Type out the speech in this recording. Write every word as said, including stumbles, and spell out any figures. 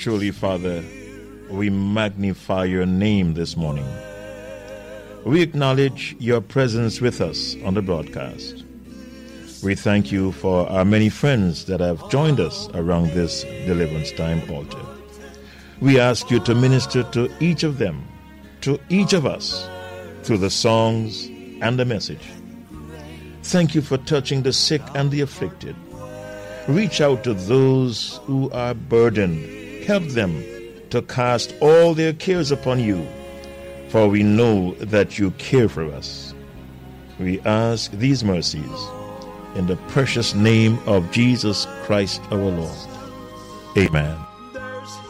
Truly, Father, we magnify your name this morning. We acknowledge your presence with us on the broadcast. We thank you for our many friends that have joined us around this Deliverance Time altar. We ask you to minister to each of them, to each of us, through the songs and the message. Thank you for touching the sick and the afflicted. Reach out to those who are burdened. Help them to cast all their cares upon you, for we know that you care for us. We ask these mercies in the precious name of Jesus Christ our Lord. Amen.